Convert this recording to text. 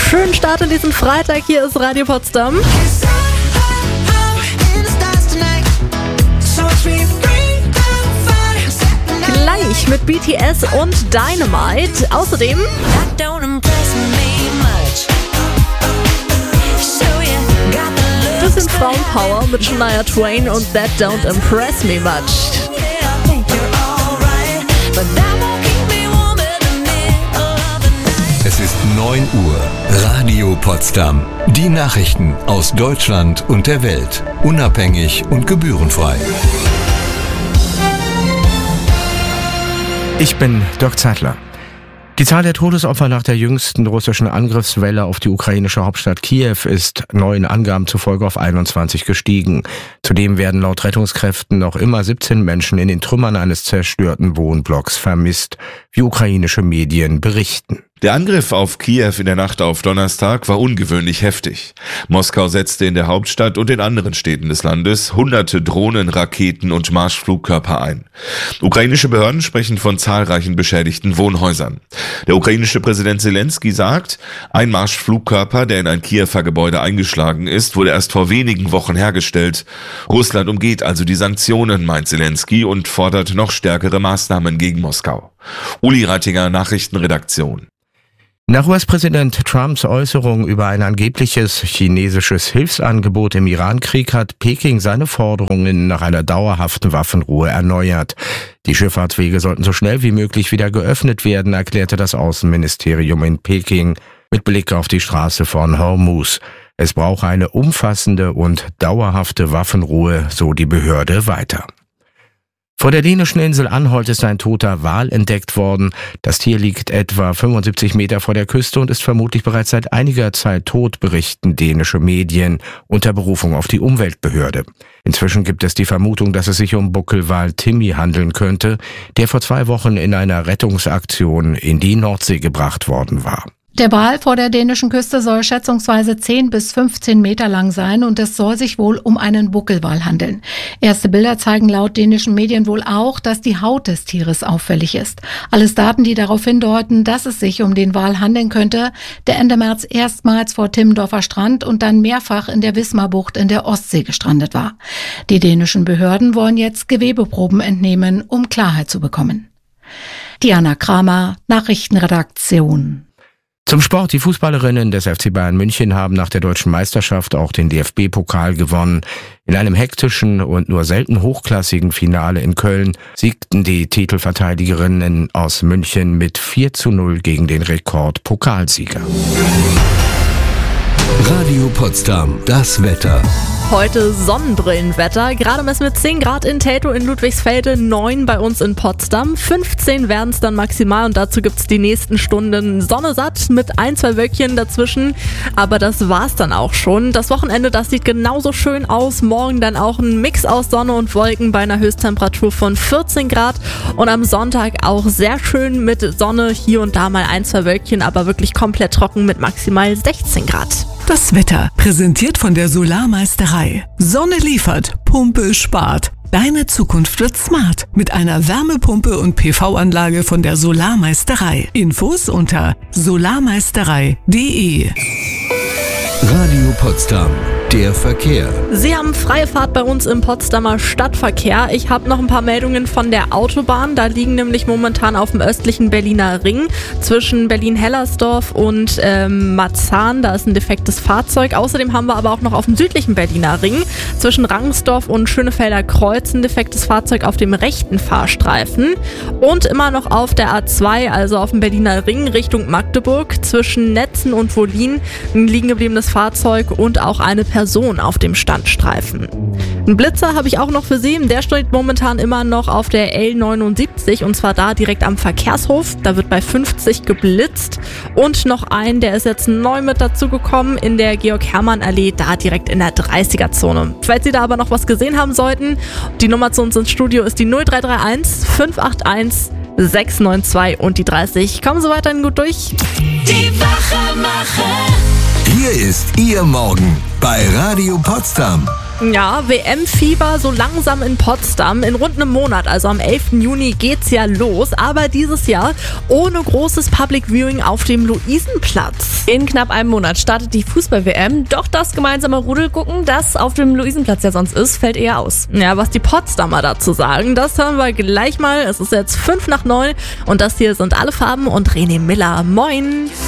Schönen Start in diesen Freitag. Hier ist Radio Potsdam. Gleich mit BTS und Dynamite. Außerdem bisschen Frauenpower mit Shania Twain und That Don't Impress Me Much. Es ist 9 Uhr. Radio Potsdam. Die Nachrichten aus Deutschland und der Welt. Unabhängig und gebührenfrei. Ich bin Dirk Zeitler. Die Zahl der Todesopfer nach der jüngsten russischen Angriffswelle auf die ukrainische Hauptstadt Kiew ist neuen Angaben zufolge auf 21 gestiegen. Zudem werden laut Rettungskräften noch immer 17 Menschen in den Trümmern eines zerstörten Wohnblocks vermisst, wie ukrainische Medien berichten. Der Angriff auf Kiew in der Nacht auf Donnerstag war ungewöhnlich heftig. Moskau setzte in der Hauptstadt und in anderen Städten des Landes hunderte Drohnen, Raketen und Marschflugkörper ein. Ukrainische Behörden sprechen von zahlreichen beschädigten Wohnhäusern. Der ukrainische Präsident Zelensky sagt, ein Marschflugkörper, der in ein Kiewer Gebäude eingeschlagen ist, wurde erst vor wenigen Wochen hergestellt. Russland umgeht also die Sanktionen, meint Zelensky, und fordert noch stärkere Maßnahmen gegen Moskau. Uli Reitinger, Nachrichtenredaktion. Nach US-Präsident Trumps Äußerung über ein angebliches chinesisches Hilfsangebot im Iran-Krieg hat Peking seine Forderungen nach einer dauerhaften Waffenruhe erneuert. Die Schifffahrtswege sollten so schnell wie möglich wieder geöffnet werden, erklärte das Außenministerium in Peking mit Blick auf die Straße von Hormuz. Es brauche eine umfassende und dauerhafte Waffenruhe, so die Behörde weiter. Vor der dänischen Insel Anholt ist ein toter Wal entdeckt worden. Das Tier liegt etwa 75 Meter vor der Küste und ist vermutlich bereits seit einiger Zeit tot, berichten dänische Medien unter Berufung auf die Umweltbehörde. Inzwischen gibt es die Vermutung, dass es sich um Buckelwal Timmy handeln könnte, der vor 2 Wochen in einer Rettungsaktion in die Nordsee gebracht worden war. Der Wal vor der dänischen Küste soll schätzungsweise 10 bis 15 Meter lang sein und es soll sich wohl um einen Buckelwal handeln. Erste Bilder zeigen laut dänischen Medien wohl auch, dass die Haut des Tieres auffällig ist. Alles Daten, die darauf hindeuten, dass es sich um den Wal handeln könnte, der Ende März erstmals vor Timmendorfer Strand und dann mehrfach in der Wismarbucht in der Ostsee gestrandet war. Die dänischen Behörden wollen jetzt Gewebeproben entnehmen, um Klarheit zu bekommen. Diana Kramer, Nachrichtenredaktion. Zum Sport. Die Fußballerinnen des FC Bayern München haben nach der deutschen Meisterschaft auch den DFB-Pokal gewonnen. In einem hektischen und nur selten hochklassigen Finale in Köln siegten die Titelverteidigerinnen aus München mit 4:0 gegen den Rekordpokalsieger. Radio Potsdam, das Wetter. Heute Sonnenbrillenwetter. Gerade messen wir 10 Grad in Teltow in Ludwigsfelde, 9 bei uns in Potsdam. 15 werden es dann maximal und dazu gibt es die nächsten Stunden Sonne satt mit 1-2 Wölkchen dazwischen. Aber das war's dann auch schon. Das Wochenende, das sieht genauso schön aus. Morgen dann auch ein Mix aus Sonne und Wolken bei einer Höchsttemperatur von 14 Grad. Und am Sonntag auch sehr schön mit Sonne, hier und da mal 1-2 Wölkchen, aber wirklich komplett trocken mit maximal 16 Grad. Das Wetter, präsentiert von der Solarmeisterei. Sonne liefert, Pumpe spart. Deine Zukunft wird smart mit einer Wärmepumpe und PV-Anlage von der Solarmeisterei. Infos unter solarmeisterei.de. Radio Potsdam, der Verkehr. Sie haben freie Fahrt bei uns im Potsdamer Stadtverkehr. Ich habe noch ein paar Meldungen von der Autobahn. Da liegen nämlich momentan auf dem östlichen Berliner Ring zwischen Berlin-Hellersdorf und Marzahn. Da ist ein defektes Fahrzeug. Außerdem haben wir aber auch noch auf dem südlichen Berliner Ring zwischen Rangsdorf und Schönefelder Kreuz ein defektes Fahrzeug auf dem rechten Fahrstreifen. Und immer noch auf der A2, also auf dem Berliner Ring Richtung Magdeburg, zwischen Netzen und Wollin ein liegen gebliebenes Fahrzeug und auch eine Person auf dem Standstreifen. Einen Blitzer habe ich auch noch für Sie. Der steht momentan immer noch auf der L79 und zwar da direkt am Verkehrshof. Da wird bei 50 geblitzt. Und noch einen, der ist jetzt neu mit dazugekommen in der Georg-Hermann-Allee, da direkt in der 30er-Zone. Falls Sie da aber noch was gesehen haben sollten, die Nummer zu uns ins Studio ist die 0331 581 692 und die 30. Kommen Sie weiterhin gut durch. Die Wachemacher. Hier ist Ihr Morgen bei Radio Potsdam. Ja, WM-Fieber so langsam in Potsdam. In rund einem Monat, also am 11. Juni, geht's ja los. Aber dieses Jahr ohne großes Public Viewing auf dem Luisenplatz. In knapp einem Monat startet die Fußball-WM. Doch das gemeinsame Rudelgucken, das auf dem Luisenplatz ja sonst ist, fällt eher aus. Ja, was die Potsdamer dazu sagen, das hören wir gleich mal. Es ist jetzt 8:55 und das hier sind alle Farben und René Miller. Moin!